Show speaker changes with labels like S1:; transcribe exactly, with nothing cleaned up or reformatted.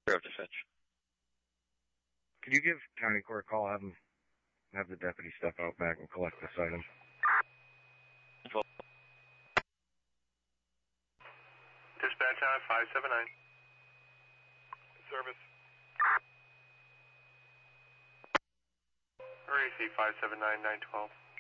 S1: After Finch.
S2: Could you give County Court a call, have them, have the deputy step out back and collect this item?
S3: Dispatch on five seven nine. Service. R A C five seven nine nine twelve.